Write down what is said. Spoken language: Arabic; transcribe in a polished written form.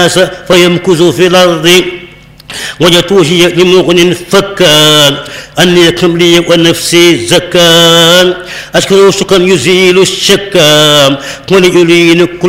فيمكث في الأرض وجتوشي لمغن فكان أني لكم لي ونفسي زكان أشكر شكرا يزيل الشكام وليلين كل